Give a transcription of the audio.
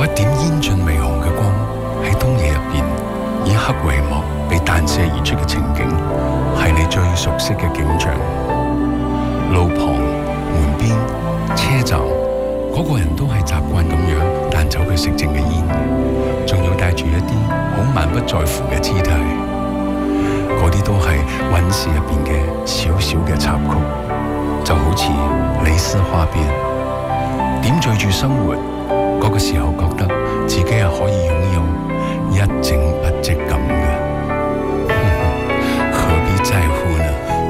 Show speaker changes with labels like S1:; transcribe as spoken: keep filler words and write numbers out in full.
S1: 點煙盡微紅嘅光喺冬夜入邊，以黑為幕被彈射而出嘅情景，係你最熟悉嘅景象。路旁、門邊、車站，嗰、那個人都係習慣咁樣彈走佢食剩嘅煙，仲要帶住一啲好滿不在乎嘅姿態。嗰啲都係韻事入邊嘅小小嘅插曲，就好似蕾絲花邊，點綴住生活。嗰、那個時候覺得自己係可以擁有一整不積咁嘅，何必在乎？